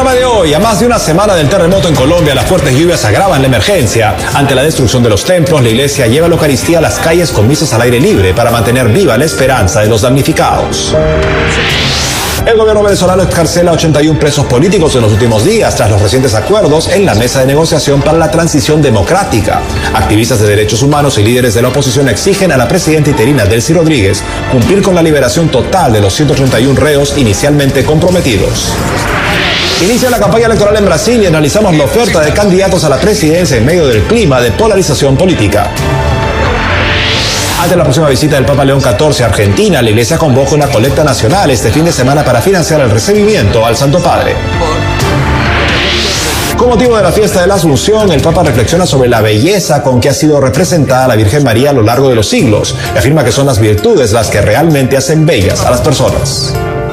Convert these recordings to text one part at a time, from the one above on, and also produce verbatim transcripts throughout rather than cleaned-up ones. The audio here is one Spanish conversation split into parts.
tema de hoy, a más de una semana del terremoto en Colombia, las fuertes lluvias agravan la emergencia. Ante la destrucción de los templos, la iglesia lleva la Eucaristía a las calles con misas al aire libre para mantener viva la esperanza de los damnificados. El gobierno venezolano excarcela a ochenta y uno presos políticos en los últimos días tras los recientes acuerdos en la mesa de negociación para la transición democrática. Activistas de derechos humanos y líderes de la oposición exigen a la presidenta interina Delcy Rodríguez cumplir con la liberación total de los ciento treinta y uno reos inicialmente comprometidos. Inicia la campaña electoral en Brasil y analizamos la oferta de candidatos a la presidencia en medio del clima de polarización política. Ante la próxima visita del Papa León catorce a Argentina, la Iglesia convoca una colecta nacional este fin de semana para financiar el recibimiento al Santo Padre. Con motivo de la fiesta de la Asunción, el Papa reflexiona sobre la belleza con que ha sido representada la Virgen María a lo largo de los siglos y afirma que son las virtudes las que realmente hacen bellas a las personas.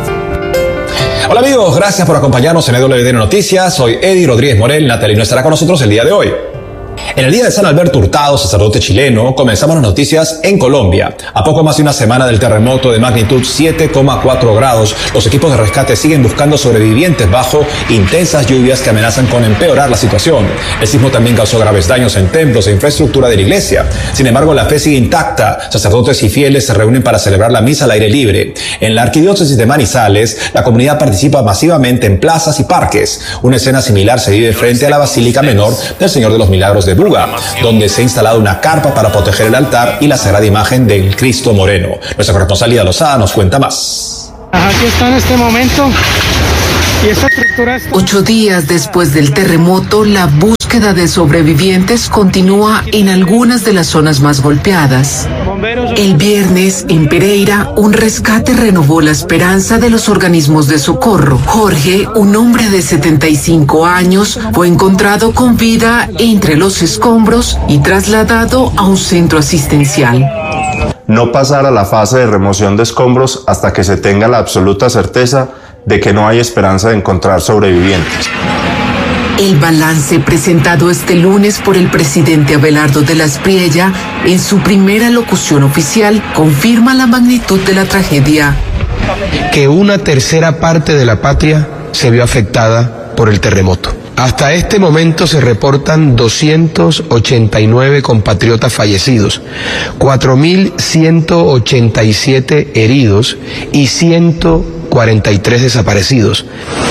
Hola amigos, gracias por acompañarnos en E W D Noticias. Soy Eddie Rodríguez Morel. Natalie no estará con nosotros el día de hoy. En el día de San Alberto Hurtado, sacerdote chileno, comenzamos las noticias en Colombia. A poco más de una semana del terremoto de magnitud siete coma cuatro grados, los equipos de rescate siguen buscando sobrevivientes bajo intensas lluvias que amenazan con empeorar la situación. El sismo también causó graves daños en templos e infraestructura de la iglesia. Sin embargo, la fe sigue intacta. Sacerdotes y fieles se reúnen para celebrar la misa al aire libre. En la arquidiócesis de Manizales, la comunidad participa masivamente en plazas y parques. Una escena similar se vive frente a la Basílica Menor del Señor de los Milagros de Buga, donde se ha instalado una carpa para proteger el altar y la sagrada imagen del Cristo Moreno. Nuestra corresponsal Lida Lozada nos cuenta más. Aquí está en este momento. Y esta estructura está... Ocho días después del terremoto, la búsqueda de sobrevivientes continúa en algunas de las zonas más golpeadas. El viernes, en Pereira, un rescate renovó la esperanza de los organismos de socorro. Jorge, un hombre de setenta y cinco años, fue encontrado con vida entre los escombros y trasladado a un centro asistencial. No pasar a la fase de remoción de escombros hasta que se tenga la absoluta certeza de que no hay esperanza de encontrar sobrevivientes. El balance presentado este lunes por el presidente Abelardo de la Espriella en su primera locución oficial confirma la magnitud de la tragedia. Que una tercera parte de la patria se vio afectada por el terremoto. Hasta este momento se reportan doscientos ochenta y nueve compatriotas fallecidos, cuatro mil ciento ochenta y siete heridos y ciento cuarenta y tres desaparecidos.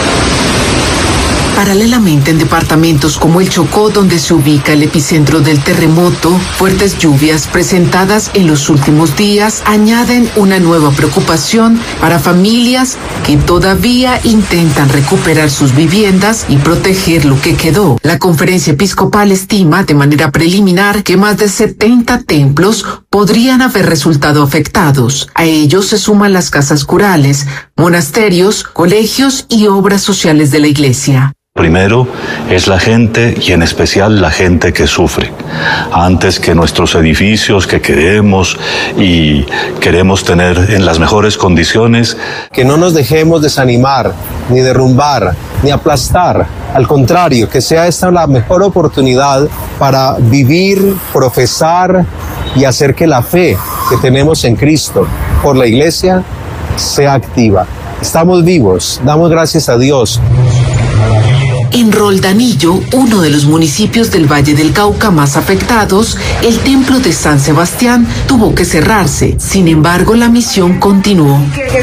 Paralelamente, en departamentos como el Chocó, donde se ubica el epicentro del terremoto, fuertes lluvias presentadas en los últimos días añaden una nueva preocupación para familias que todavía intentan recuperar sus viviendas y proteger lo que quedó. La Conferencia Episcopal estima de manera preliminar que más de setenta templos podrían haber resultado afectados. A ellos se suman las casas curales, monasterios, colegios y obras sociales de la iglesia. Primero es la gente y en especial la gente que sufre. Antes que nuestros edificios que queremos y queremos tener en las mejores condiciones. Que no nos dejemos desanimar, ni derrumbar, ni aplastar. Al contrario, que sea esta la mejor oportunidad para vivir, profesar y hacer que la fe que tenemos en Cristo por la Iglesia sea activa. Estamos vivos, damos gracias a Dios. En Roldanillo, uno de los municipios del Valle del Cauca más afectados, el templo de San Sebastián tuvo que cerrarse. Sin embargo, la misión continuó.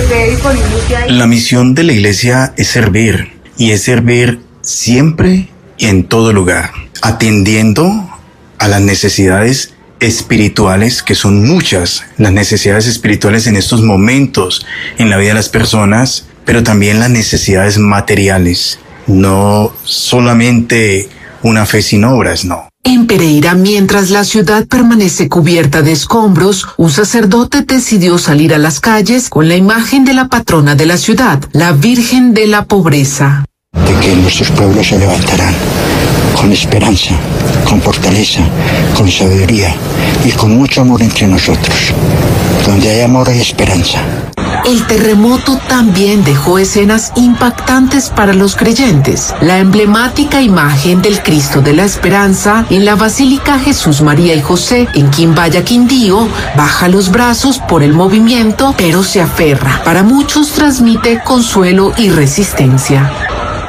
La misión de la iglesia es servir, y es servir siempre y en todo lugar, atendiendo a las necesidades espirituales, que son muchas, las necesidades espirituales en estos momentos en la vida de las personas, pero también las necesidades materiales. No solamente una fe sin obras, no. En Pereira, mientras la ciudad permanece cubierta de escombros, un sacerdote decidió salir a las calles con la imagen de la patrona de la ciudad, la Virgen de la Pobreza. De que nuestros pueblos se levantarán con esperanza, con fortaleza, con sabiduría y con mucho amor entre nosotros. Donde hay amor hay esperanza. El terremoto también dejó escenas impactantes para los creyentes. La emblemática imagen del Cristo de la Esperanza en la Basílica Jesús, María y José en Quimbaya, Quindío, baja los brazos por el movimiento, pero se aferra. Para muchos transmite consuelo y resistencia.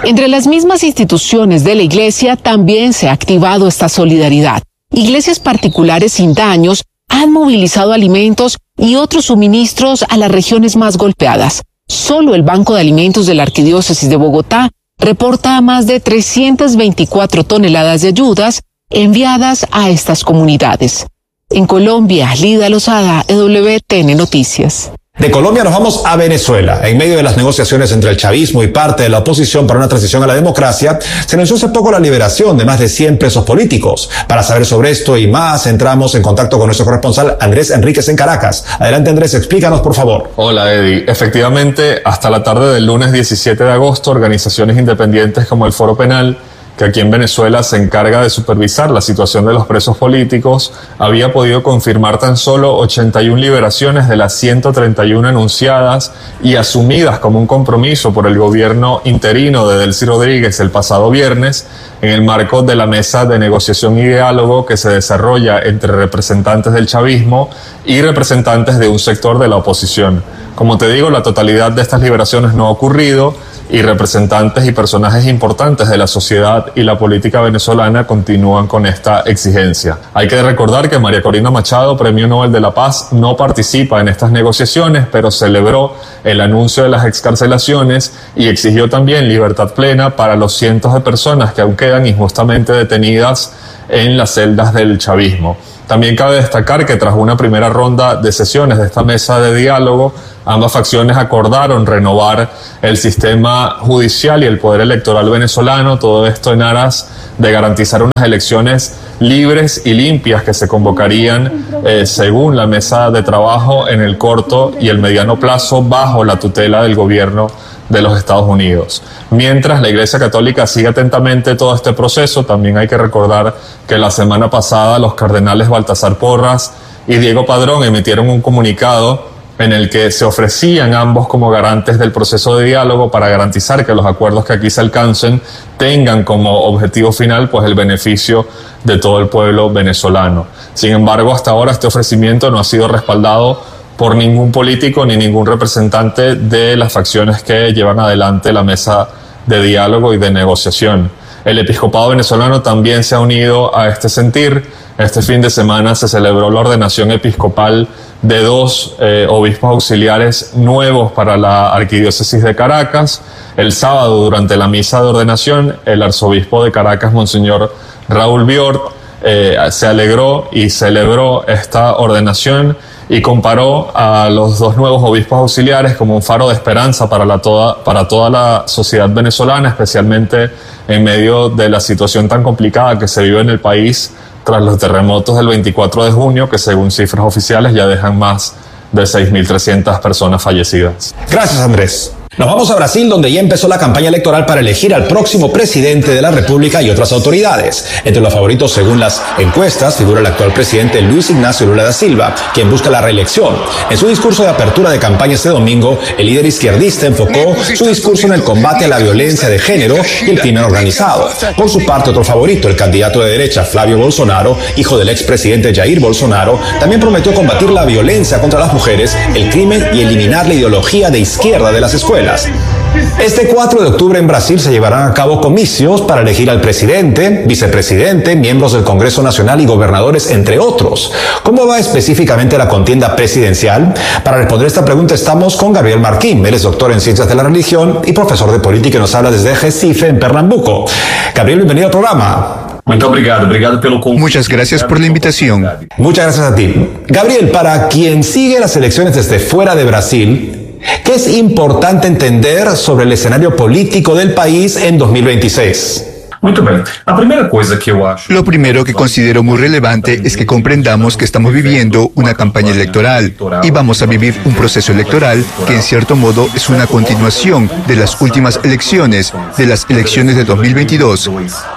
Entre las mismas instituciones de la Iglesia también se ha activado esta solidaridad. Iglesias particulares sin daños han movilizado alimentos y otros suministros a las regiones más golpeadas. Solo el Banco de Alimentos de la Arquidiócesis de Bogotá reporta más de trescientas veinticuatro toneladas de ayudas enviadas a estas comunidades. En Colombia, Lida Lozada, E W T N Noticias. De Colombia nos vamos a Venezuela. En medio de las negociaciones entre el chavismo y parte de la oposición para una transición a la democracia, se anunció hace poco la liberación de más de cien presos políticos. Para saber sobre esto y más, entramos en contacto con nuestro corresponsal Andrés Enríquez en Caracas. Adelante, Andrés, explícanos, por favor. Hola, Eddie. Efectivamente, hasta la tarde del lunes diecisiete de agosto, organizaciones independientes como el Foro Penal, que aquí en Venezuela se encarga de supervisar la situación de los presos políticos, había podido confirmar tan solo ochenta y una liberaciones de las ciento treinta y una anunciadas y asumidas como un compromiso por el gobierno interino de Delcy Rodríguez el pasado viernes, en el marco de la mesa de negociación y diálogo que se desarrolla entre representantes del chavismo y representantes de un sector de la oposición. Como te digo, la totalidad de estas liberaciones no ha ocurrido, y representantes y personajes importantes de la sociedad y la política venezolana continúan con esta exigencia. Hay que recordar que María Corina Machado, Premio Nobel de la Paz, no participa en estas negociaciones, pero celebró el anuncio de las excarcelaciones y exigió también libertad plena para los cientos de personas que aún quedan injustamente detenidas en las celdas del chavismo. También cabe destacar que tras una primera ronda de sesiones de esta mesa de diálogo, ambas facciones acordaron renovar el sistema judicial y el poder electoral venezolano, todo esto en aras de garantizar unas elecciones libres y limpias que se convocarían eh, según la mesa de trabajo en el corto y el mediano plazo bajo la tutela del gobierno de los Estados Unidos. Mientras la Iglesia Católica sigue atentamente todo este proceso, también hay que recordar que la semana pasada los cardenales Baltasar Porras y Diego Padrón emitieron un comunicado en el que se ofrecían ambos como garantes del proceso de diálogo para garantizar que los acuerdos que aquí se alcancen tengan como objetivo final pues el beneficio de todo el pueblo venezolano. Sin embargo, hasta ahora este ofrecimiento no ha sido respaldado por ningún político ni ningún representante de las facciones que llevan adelante la mesa de diálogo y de negociación. El episcopado venezolano también se ha unido a este sentir. Este fin de semana se celebró la ordenación episcopal de dos eh, obispos auxiliares nuevos para la Arquidiócesis de Caracas. El sábado, durante la misa de ordenación, el arzobispo de Caracas, Monseñor Raúl Biort, eh, se alegró y celebró esta ordenación y comparó a los dos nuevos obispos auxiliares como un faro de esperanza para, la toda, para toda la sociedad venezolana, especialmente en medio de la situación tan complicada que se vive en el país tras los terremotos del veinticuatro de junio, que según cifras oficiales ya dejan más de seis mil trescientas personas fallecidas. Gracias, Andrés. Nos vamos a Brasil, donde ya empezó la campaña electoral para elegir al próximo presidente de la República y otras autoridades. Entre los favoritos, según las encuestas, figura el actual presidente Luis Ignacio Lula da Silva, quien busca la reelección. En su discurso de apertura de campaña este domingo, el líder izquierdista enfocó su discurso en el combate a la violencia de género y el crimen organizado. Por su parte, otro favorito, el candidato de derecha Flavio Bolsonaro, hijo del expresidente Jair Bolsonaro, también prometió combatir la violencia contra las mujeres, el crimen y eliminar la ideología de izquierda de las escuelas. Este cuatro de octubre en Brasil se llevarán a cabo comicios para elegir al presidente, vicepresidente, miembros del Congreso Nacional y gobernadores, entre otros. ¿Cómo va específicamente la contienda presidencial? Para responder esta pregunta estamos con Gabriel Marquín. Él es doctor en Ciencias de la Religión y profesor de Política y nos habla desde Recife, en Pernambuco. Gabriel, bienvenido al programa. Muchas gracias por la invitación. Muchas gracias a ti. Gabriel, para quien sigue las elecciones desde fuera de Brasil, ¿qué es importante entender sobre el escenario político del país en dos mil veintiséis? Lo primero que considero muy relevante es que comprendamos que estamos viviendo una campaña electoral y vamos a vivir un proceso electoral que en cierto modo es una continuación de las últimas elecciones, de las elecciones de dos mil veintidós.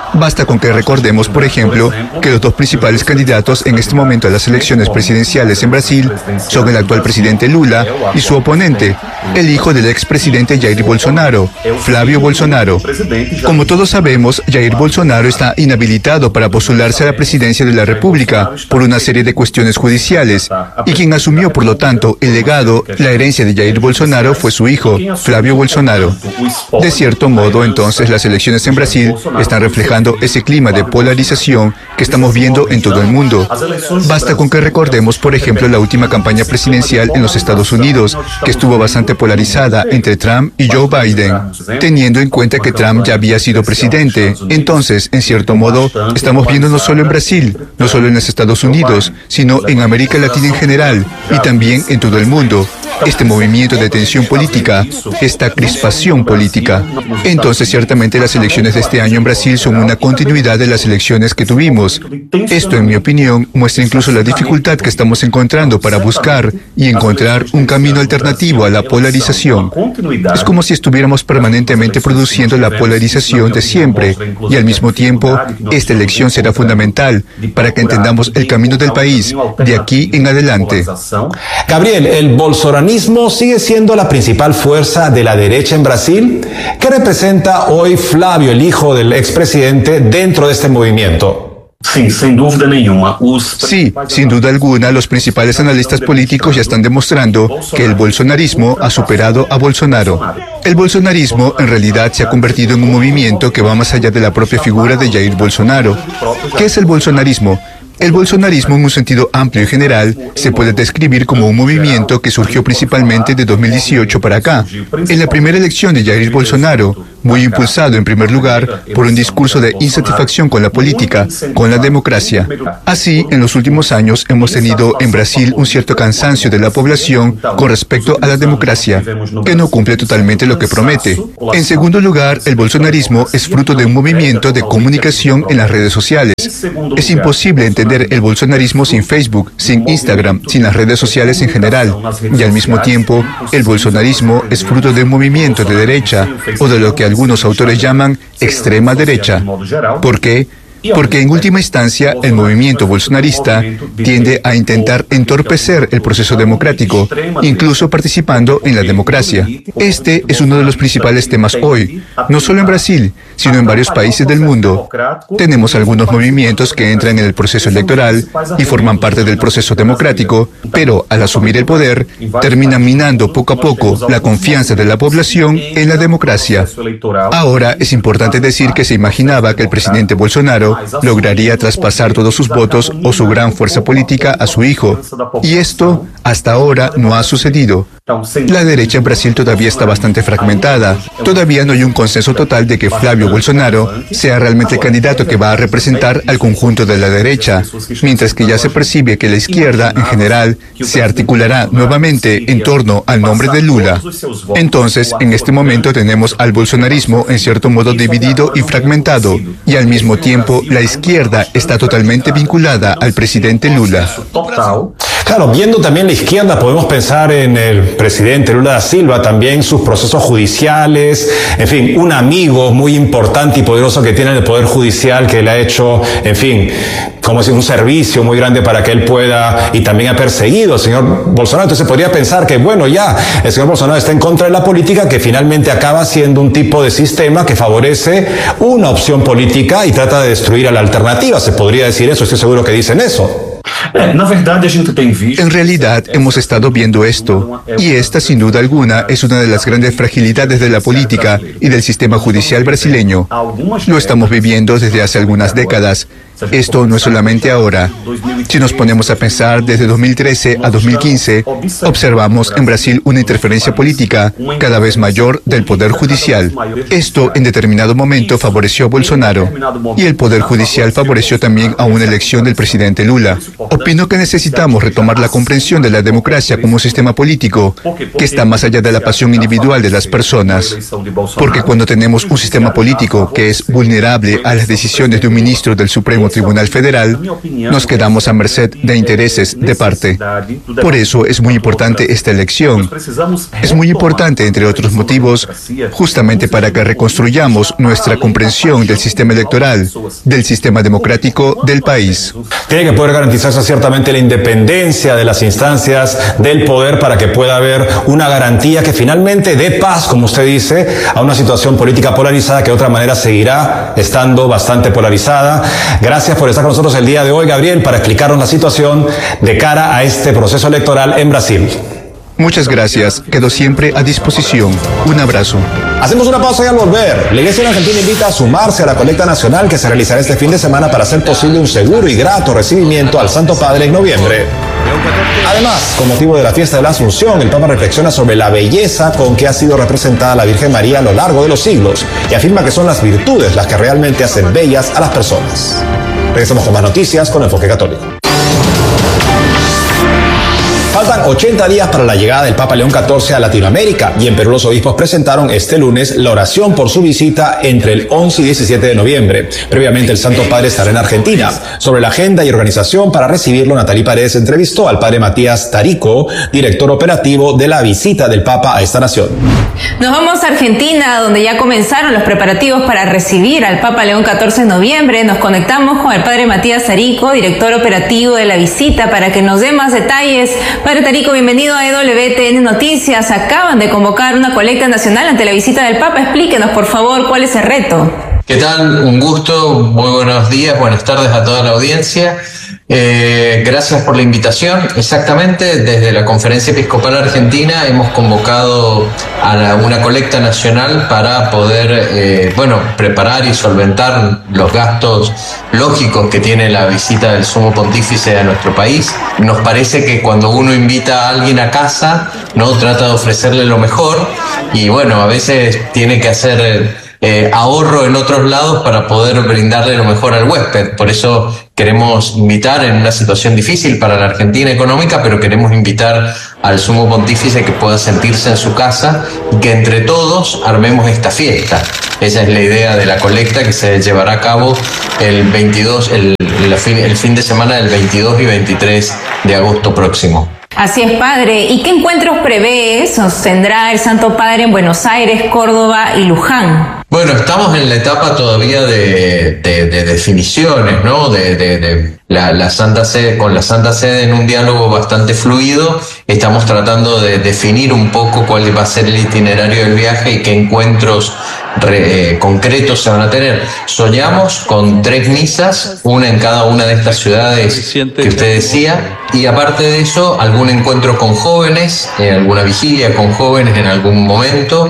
Basta con que recordemos, por ejemplo, que los dos principales candidatos en este momento a las elecciones presidenciales en Brasil son el actual presidente Lula y su oponente, el hijo del expresidente Jair Bolsonaro, Flávio Bolsonaro. Como todos sabemos, Jair Bolsonaro está inhabilitado para postularse a la presidencia de la República por una serie de cuestiones judiciales, y quien asumió, por lo tanto, el legado, la herencia de Jair Bolsonaro fue su hijo, Flávio Bolsonaro. De cierto modo, entonces, las elecciones en Brasil están reflejando ese clima de polarización que estamos viendo en todo el mundo. Basta con que recordemos, por ejemplo, la última campaña presidencial en los Estados Unidos, que estuvo bastante polarizada entre Trump y Joe Biden, teniendo en cuenta que Trump ya había sido presidente. Entonces, en cierto modo, estamos viendo no solo en Brasil, no solo en los Estados Unidos, sino en América Latina en general y también en todo el mundo, este movimiento de tensión política, esta crispación política. Entonces, ciertamente las elecciones de este año en Brasil son una continuidad de las elecciones que tuvimos. Esto, en mi opinión, muestra incluso la dificultad que estamos encontrando para buscar y encontrar un camino alternativo a la polarización. Es como si estuviéramos permanentemente produciendo la polarización de siempre, y al mismo tiempo, esta elección será fundamental para que entendamos el camino del país de aquí en adelante. Gabriel, ¿el bolsonarismo sigue siendo la principal fuerza de la derecha en Brasil? ¿Qué representa hoy Flávio, el hijo del expresidente, dentro de este movimiento? Sí, sin duda nenhuma. Sí, sin duda alguna, los principales analistas políticos ya están demostrando que el bolsonarismo ha superado a Bolsonaro. El bolsonarismo en realidad se ha convertido en un movimiento que va más allá de la propia figura de Jair Bolsonaro. ¿Qué es el bolsonarismo? El bolsonarismo, en un sentido amplio y general, se puede describir como un movimiento que surgió principalmente de dos mil dieciocho para acá. En la primera elección de Jair Bolsonaro, muy impulsado en primer lugar por un discurso de insatisfacción con la política, con la democracia. Así, en los últimos años hemos tenido en Brasil un cierto cansancio de la población con respecto a la democracia, que no cumple totalmente lo que promete. En segundo lugar, el bolsonarismo es fruto de un movimiento de comunicación en las redes sociales. Es imposible entender el bolsonarismo sin Facebook, sin Instagram, sin las redes sociales en general. Y al mismo tiempo, el bolsonarismo es fruto de un movimiento de derecha, o de lo que algunos autores llaman extrema derecha. ¿Por qué? Porque en última instancia el movimiento bolsonarista tiende a intentar entorpecer el proceso democrático, incluso participando en la democracia. Este es uno de los principales temas hoy, no solo en Brasil, sino en varios países del mundo. Tenemos algunos movimientos que entran en el proceso electoral y forman parte del proceso democrático, pero al asumir el poder, terminan minando poco a poco la confianza de la población en la democracia. Ahora es importante decir que se imaginaba que el presidente Bolsonaro lograría traspasar todos sus votos o su gran fuerza política a su hijo. Y esto, hasta ahora, no ha sucedido. La derecha en Brasil todavía está bastante fragmentada. Todavía no hay un consenso total de que Flávio Bolsonaro sea realmente el candidato que va a representar al conjunto de la derecha, mientras que ya se percibe que la izquierda, en general, se articulará nuevamente en torno al nombre de Lula. Entonces, en este momento tenemos al bolsonarismo en cierto modo dividido y fragmentado, y al mismo tiempo la izquierda está totalmente vinculada al presidente Lula. Claro, viendo también la izquierda, podemos pensar en el presidente Lula da Silva, también sus procesos judiciales, en fin, un amigo muy importante y poderoso que tiene en el Poder Judicial que le ha hecho, en fin, como si un servicio muy grande para que él pueda, y también ha perseguido al señor Bolsonaro. Entonces podría pensar que, bueno, ya, el señor Bolsonaro está en contra de la política, que finalmente acaba siendo un tipo de sistema que favorece una opción política y trata de destruir a la alternativa. Se podría decir eso, estoy seguro que dicen eso. En realidad hemos estado viendo esto, y esta sin duda alguna es una de las grandes fragilidades de la política y del sistema judicial brasileño. Lo estamos viviendo desde hace algunas décadas. Esto no es solamente ahora. Si nos ponemos a pensar desde dos mil trece a dos mil quince, observamos en Brasil una interferencia política cada vez mayor del Poder Judicial. Esto en determinado momento favoreció a Bolsonaro, y el Poder Judicial favoreció también a una elección del presidente Lula. Opino que necesitamos retomar la comprensión de la democracia como un sistema político que está más allá de la pasión individual de las personas. Porque cuando tenemos un sistema político que es vulnerable a las decisiones de un ministro del Supremo Supremo Tribunal Federal, nos quedamos a merced de intereses de parte. Por eso es muy importante esta elección. Es muy importante, entre otros motivos, justamente para que reconstruyamos nuestra comprensión del sistema electoral, del sistema democrático del país. Tiene que poder garantizarse ciertamente la independencia de las instancias del poder para que pueda haber una garantía que finalmente dé paz, como usted dice, a una situación política polarizada que de otra manera seguirá estando bastante polarizada. Gracias por estar con nosotros el día de hoy, Gabriel, para explicarnos la situación de cara a este proceso electoral en Brasil. Muchas gracias. Quedo siempre a disposición. Un abrazo. Hacemos una pausa y al volver, la Iglesia en Argentina invita a sumarse a la colecta nacional que se realizará este fin de semana para hacer posible un seguro y grato recibimiento al Santo Padre en noviembre. Además, con motivo de la fiesta de la Asunción, el Papa reflexiona sobre la belleza con que ha sido representada la Virgen María a lo largo de los siglos y afirma que son las virtudes las que realmente hacen bellas a las personas. Regresamos con más noticias con Enfoque Católico. Faltan ochenta días para la llegada del Papa León catorce a Latinoamérica y en Perú los obispos presentaron este lunes la oración por su visita entre el once y diecisiete de noviembre. Previamente el Santo Padre estará en Argentina. Sobre la agenda y organización para recibirlo, Natalie Paredes entrevistó al Padre Matías Tarico, director operativo de la visita del Papa a esta nación. Nos vamos a Argentina, donde ya comenzaron los preparativos para recibir al Papa León catorce en noviembre. Nos conectamos con el Padre Matías Tarico, director operativo de la visita, para que nos dé más detalles. Padre Tarico, bienvenido a E W T N Noticias. Acaban de convocar una colecta nacional ante la visita del Papa. Explíquenos, por favor, cuál es el reto. ¿Qué tal? Un gusto, muy buenos días, buenas tardes a toda la audiencia. Eh, gracias por la invitación. Exactamente, desde la Conferencia Episcopal Argentina hemos convocado a la, una colecta nacional para poder, eh, bueno, preparar y solventar los gastos lógicos que tiene la visita del Sumo Pontífice a nuestro país. Nos parece que cuando uno invita a alguien a casa, no trata de ofrecerle lo mejor y bueno, a veces tiene que hacer Eh, ahorro en otros lados para poder brindarle lo mejor al huésped. Por eso queremos invitar en una situación difícil para la Argentina económica, pero queremos invitar al Sumo Pontífice que pueda sentirse en su casa y que entre todos armemos esta fiesta. Esa es la idea de la colecta que se llevará a cabo el veintidós, el, el, fin, el fin de semana del veintidós y veintitrés de agosto próximo. Así es, Padre. ¿Y qué encuentros prevé, sostendrá el Santo Padre en Buenos Aires, Córdoba y Luján? Bueno, estamos en la etapa todavía de, de, de definiciones, ¿no? De, de, de la, la Santa Sede, con la Santa Sede en un diálogo bastante fluido, estamos tratando de definir un poco cuál va a ser el itinerario del viaje y qué encuentros re, eh, concretos se van a tener. Soñamos con tres misas, una en cada una de estas ciudades que usted decía, y aparte de eso, algún encuentro con jóvenes, eh, alguna vigilia con jóvenes en algún momento,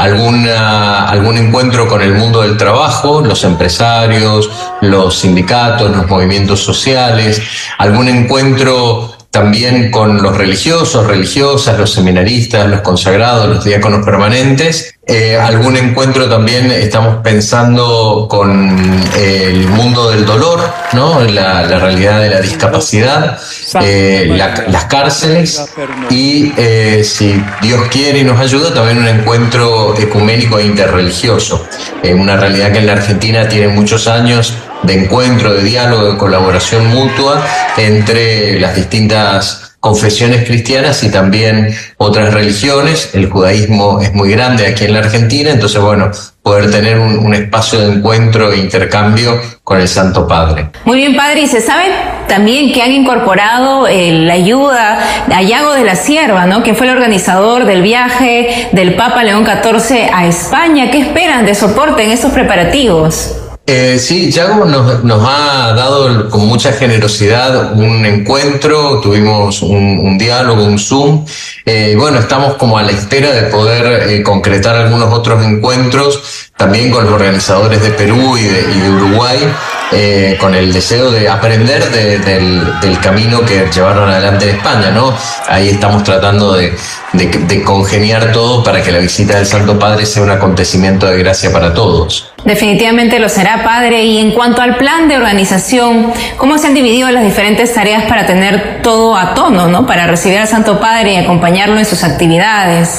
alguna, algún encuentro con el mundo del trabajo, los empresarios, los sindicatos, los movimientos sociales, algún encuentro también con los religiosos, religiosas, los seminaristas, los consagrados, los diáconos permanentes. Eh, algún encuentro también estamos pensando con eh, el mundo del dolor, ¿no? La, la realidad de la discapacidad, eh, la, las cárceles y, eh, si Dios quiere y nos ayuda, también un encuentro ecuménico e interreligioso. Eh, una realidad que en la Argentina tiene muchos años de encuentro, de diálogo, de colaboración mutua entre las distintas confesiones cristianas y también otras religiones. El judaísmo es muy grande aquí en la Argentina, entonces bueno, poder tener un, un espacio de encuentro e intercambio con el Santo Padre. Muy bien, Padre, y se sabe también que han incorporado eh, la ayuda a Yago de la Sierva, ¿no? Quien fue el organizador del viaje del Papa León catorce a España. ¿Qué esperan de soporte en estos preparativos? Eh, sí, Yago nos, nos ha dado con mucha generosidad un encuentro, tuvimos un, un diálogo, un Zoom, eh, y bueno, estamos como a la espera de poder eh, concretar algunos otros encuentros, también con los organizadores de Perú y de, y de Uruguay, eh, con el deseo de aprender de, del, del camino que llevaron adelante en España, ¿no? Ahí estamos tratando de, de, de congeniar todo para que la visita del Santo Padre sea un acontecimiento de gracia para todos. Definitivamente lo será, Padre. Y en cuanto al plan de organización, ¿cómo se han dividido las diferentes tareas para tener todo a tono, ¿no? Para recibir al Santo Padre y acompañarlo en sus actividades?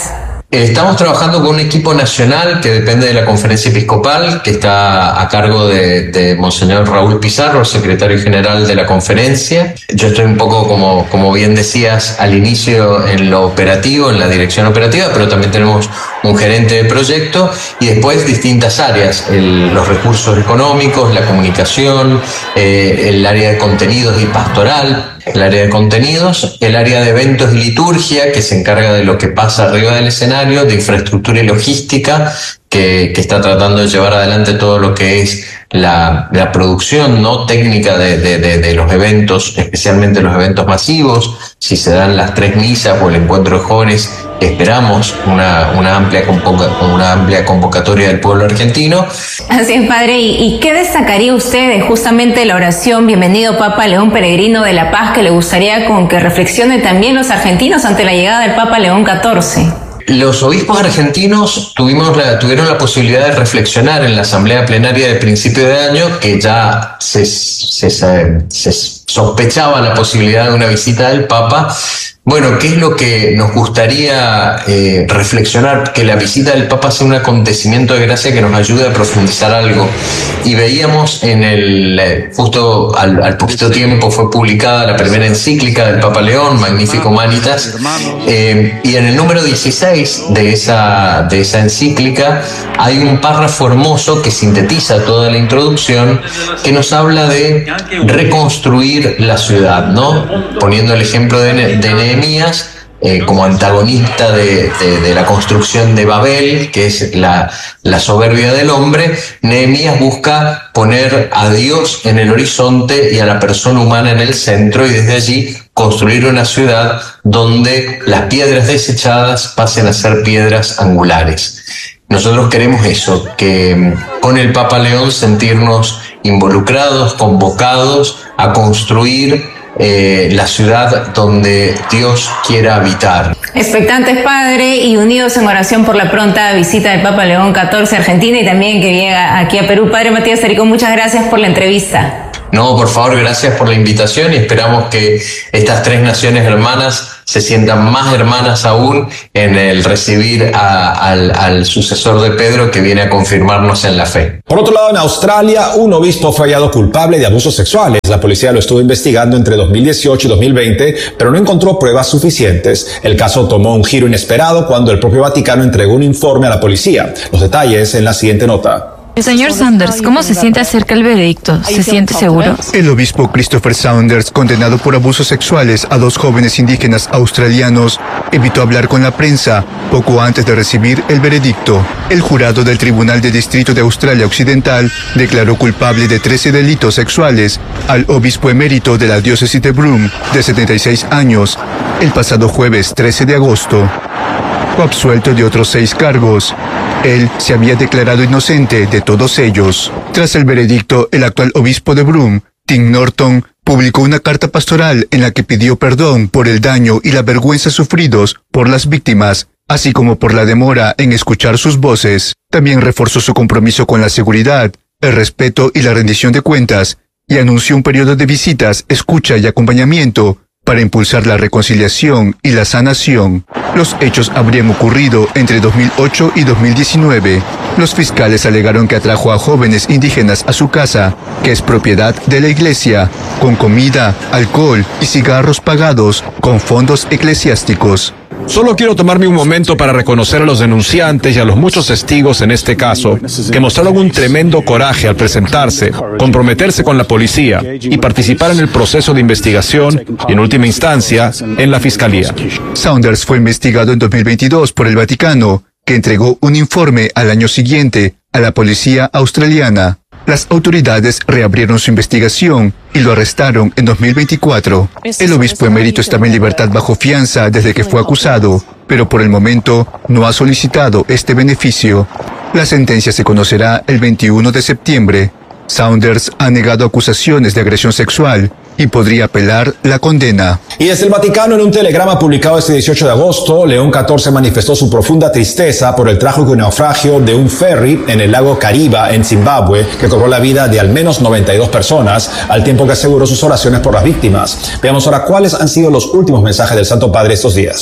Estamos trabajando con un equipo nacional que depende de la Conferencia Episcopal, que está a cargo de, de Monseñor Raúl Pizarro, secretario general de la conferencia. Yo estoy un poco, como, como bien decías, al inicio en lo operativo, en la dirección operativa, pero también tenemos un gerente de proyecto y después distintas áreas, el, los recursos económicos, la comunicación, eh, el área de contenidos y pastoral, el área de contenidos, el área de eventos y liturgia, que se encarga de lo que pasa arriba del escenario, de infraestructura y logística, que, que está tratando de llevar adelante todo lo que es la, la producción no técnica de, de, de, de los eventos, especialmente los eventos masivos. Si se dan las tres misas o el encuentro de jóvenes, esperamos una, una, amplia, convoca, una amplia convocatoria del pueblo argentino. Así es, padre. ¿Y, y qué destacaría usted de justamente la oración Bienvenido Papa León Peregrino de la Paz, que le gustaría con que reflexione también los argentinos ante la llegada del Papa León catorce? Los obispos argentinos tuvimos la, tuvieron la posibilidad de reflexionar en la asamblea plenaria de principio de año, que ya se, se, se, se sospechaba la posibilidad de una visita del Papa. Bueno, ¿qué es lo que nos gustaría eh, reflexionar? Que la visita del Papa sea un acontecimiento de gracia que nos ayude a profundizar algo. Y veíamos en el, eh, justo al, al poquito tiempo fue publicada la primera encíclica del Papa León, Magnifico Humanitas, eh, y en el número dieciséis de esa, de esa encíclica hay un párrafo hermoso que sintetiza toda la introducción, que nos habla de reconstruir la ciudad, ¿no? Poniendo el ejemplo de, de Nehemías eh, como antagonista de, de, de la construcción de Babel, que es la, la soberbia del hombre. Nehemías busca poner a Dios en el horizonte y a la persona humana en el centro, y desde allí construir una ciudad donde las piedras desechadas pasen a ser piedras angulares. Nosotros queremos eso, que con el Papa León sentirnos involucrados, convocados a construir Eh, la ciudad donde Dios quiera habitar. Expectantes, padre, y unidos en oración por la pronta visita del Papa León catorce a Argentina y también que llega aquí a Perú. Padre Matías Tarico, muchas gracias por la entrevista. No, por favor, gracias por la invitación y esperamos que estas tres naciones hermanas se sientan más hermanas aún en el recibir a, al, al sucesor de Pedro, que viene a confirmarnos en la fe. Por otro lado, en Australia, un obispo fue hallado culpable de abusos sexuales. La policía lo estuvo investigando entre dos mil dieciocho y dos mil veinte, pero no encontró pruebas suficientes. El caso tomó un giro inesperado cuando el propio Vaticano entregó un informe a la policía. Los detalles en la siguiente nota. Señor Saunders, ¿cómo se siente acerca del veredicto? ¿Se siente seguro? El obispo Christopher Saunders, condenado por abusos sexuales a dos jóvenes indígenas australianos, evitó hablar con la prensa poco antes de recibir el veredicto. El jurado del Tribunal de Distrito de Australia Occidental declaró culpable de trece delitos sexuales al obispo emérito de la diócesis de Broome, de setenta y seis años, el pasado jueves trece de agosto. Fue absuelto de otros seis cargos. Él se había declarado inocente de todos ellos. Tras el veredicto, el actual obispo de Broome, Tim Norton, publicó una carta pastoral en la que pidió perdón por el daño y la vergüenza sufridos por las víctimas, así como por la demora en escuchar sus voces. También reforzó su compromiso con la seguridad, el respeto y la rendición de cuentas, y anunció un periodo de visitas, escucha y acompañamiento para impulsar la reconciliación y la sanación. Los hechos habrían ocurrido entre dos mil ocho y dos mil diecinueve. Los fiscales alegaron que atrajo a jóvenes indígenas a su casa, que es propiedad de la iglesia, con comida, alcohol y cigarros pagados con fondos eclesiásticos. Solo quiero tomarme un momento para reconocer a los denunciantes y a los muchos testigos en este caso, que mostraron un tremendo coraje al presentarse, comprometerse con la policía y participar en el proceso de investigación y, en última instancia, en la fiscalía. Saunders fue investigado en dos mil veintidós por el Vaticano, que entregó un informe al año siguiente a la policía australiana. Las autoridades reabrieron su investigación y lo arrestaron en dos mil veinticuatro. El obispo emérito estaba en libertad bajo fianza desde que fue acusado, pero por el momento no ha solicitado este beneficio. La sentencia se conocerá el veintiuno de septiembre. Saunders ha negado acusaciones de agresión sexual y podría apelar la condena. Y desde el Vaticano, en un telegrama publicado este dieciocho de agosto, León catorce manifestó su profunda tristeza por el trágico naufragio de un ferry en el lago Kariba, en Zimbabue, que cobró la vida de al menos noventa y dos personas, al tiempo que aseguró sus oraciones por las víctimas. Veamos ahora cuáles han sido los últimos mensajes del Santo Padre estos días.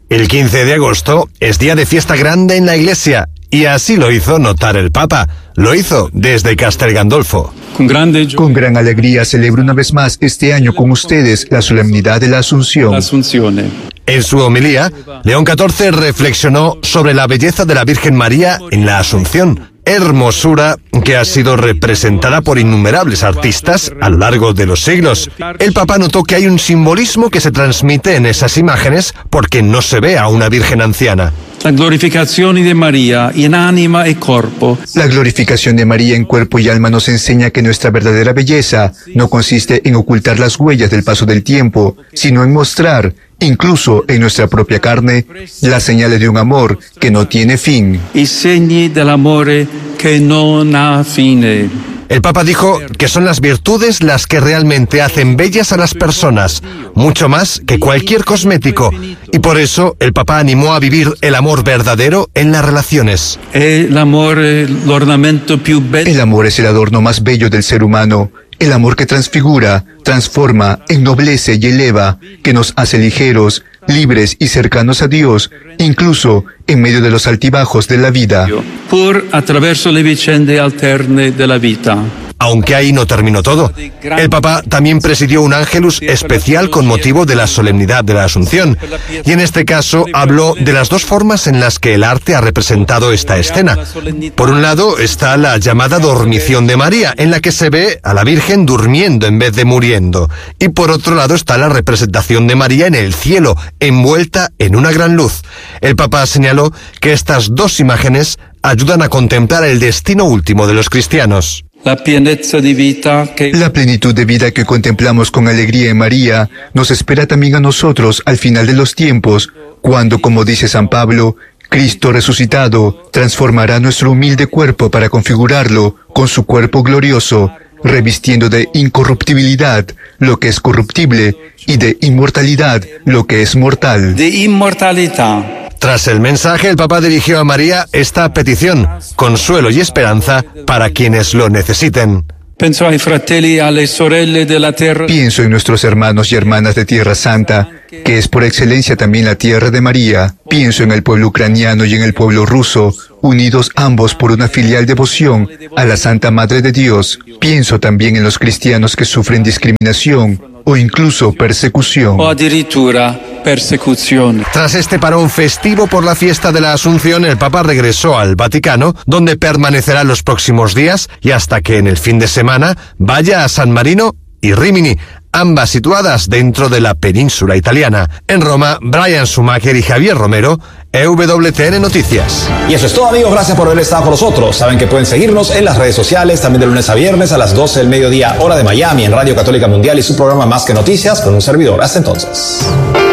El quince de agosto es día de fiesta grande en la iglesia y así lo hizo notar el Papa. Lo hizo desde Castel Gandolfo. Con gran alegría celebro una vez más este año con ustedes la solemnidad de la Asunción. En su homilía, León catorce reflexionó sobre la belleza de la Virgen María en la Asunción, hermosura que ha sido representada por innumerables artistas a lo largo de los siglos. El Papa notó que hay un simbolismo que se transmite en esas imágenes porque no se ve a una Virgen anciana. La glorificación de María en ánima y cuerpo. La glorificación de María en cuerpo y alma nos enseña que nuestra verdadera belleza no consiste en ocultar las huellas del paso del tiempo, sino en mostrar, incluso en nuestra propia carne, las señales de un amor que no tiene fin. Y segni del amore que no ha fine. El Papa dijo que son las virtudes las que realmente hacen bellas a las personas, mucho más que cualquier cosmético, y por eso el Papa animó a vivir el amor verdadero en las relaciones. El amor, el ornamento più bello. El amor es el adorno más bello del ser humano. El amor que transfigura, transforma, ennoblece y eleva, que nos hace ligeros, libres y cercanos a Dios, incluso en medio de los altibajos de la vida. Por attraverso le vicende alterne de la vida. Aunque ahí no terminó todo. El Papa también presidió un Ángelus especial con motivo de la solemnidad de la Asunción. Y en este caso habló de las dos formas en las que el arte ha representado esta escena. Por un lado está la llamada dormición de María, en la que se ve a la Virgen durmiendo en vez de muriendo. Y por otro lado está la representación de María en el cielo, envuelta en una gran luz. El Papa señaló que estas dos imágenes ayudan a contemplar el destino último de los cristianos. La La plenitud de vida que contemplamos con alegría en María nos espera también a nosotros al final de los tiempos, cuando, como dice San Pablo, Cristo resucitado transformará nuestro humilde cuerpo para configurarlo con su cuerpo glorioso, revistiendo de incorruptibilidad lo que es corruptible y de inmortalidad lo que es mortal. De inmortalidad. Tras el mensaje, el Papa dirigió a María esta petición: consuelo y esperanza para quienes lo necesiten. Pienso en nuestros hermanos y hermanas de Tierra Santa, que es por excelencia también la tierra de María. Pienso en el pueblo ucraniano y en el pueblo ruso, unidos ambos por una filial devoción a la Santa Madre de Dios. Pienso también en los cristianos que sufren discriminación o incluso persecución. O addirittura persecución. Tras este parón festivo por la fiesta de la Asunción, el Papa regresó al Vaticano, donde permanecerá los próximos días y hasta que en el fin de semana vaya a San Marino y Rímini, ambas situadas dentro de la península italiana. En Roma, Brian Schumacher y Javier Romero, E W T N Noticias. Y eso es todo, amigos. Gracias por haber estado con nosotros. Saben que pueden seguirnos en las redes sociales, también de lunes a viernes a las doce del mediodía, hora de Miami, en Radio Católica Mundial y su programa Más que Noticias con un servidor. Hasta entonces.